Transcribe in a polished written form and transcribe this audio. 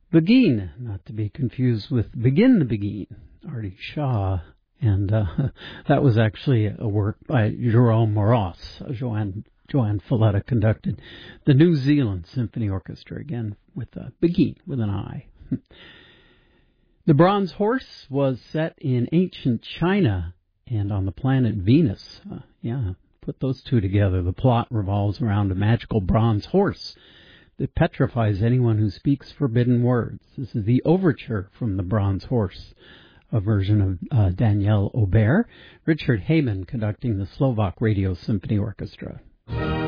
Beguine, not to be confused with Begin the Beguine, Artie Shaw. And that was actually a work by Jerome Moros. Joanne Falletta conducted the New Zealand Symphony Orchestra, again with Beguine, with an I. The Bronze Horse was set in ancient China and on the planet Venus. Put those two together. The plot revolves around a magical bronze horse that petrifies anyone who speaks forbidden words. This is the overture from The Bronze Horse, a version of Daniel Aubert. Richard Heyman conducting the Slovak Radio Symphony Orchestra.